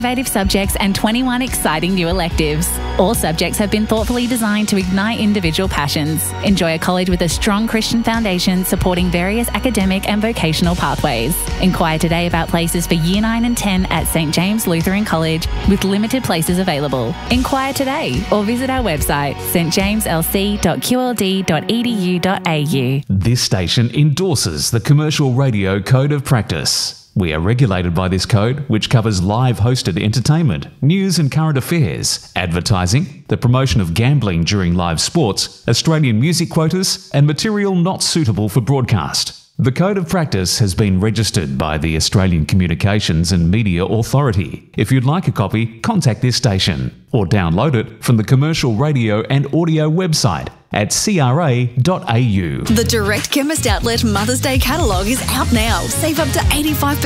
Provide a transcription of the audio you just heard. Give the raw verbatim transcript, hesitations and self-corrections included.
innovative subjects and twenty-one exciting new electives. All subjects have been thoughtfully designed to ignite individual passions. Enjoy a college with a strong Christian foundation supporting various academic and vocational pathways. Inquire today about places for Year nine and ten at St James Lutheran College with limited places available. Inquire today or visit our website s james l c dot q l d dot e d u dot a u. This station endorses the Commercial Radio Code of Practice. We are regulated by this code, which covers live hosted entertainment, news and current affairs, advertising, the promotion of gambling during live sports, Australian music quotas, and material not suitable for broadcast. The Code of Practice has been registered by the Australian Communications and Media Authority. If you'd like a copy, contact this station or download it from the Commercial Radio and Audio website at c r a dot a u. The Direct Chemist Outlet Mother's Day catalogue is out now. Save up to eighty-five percent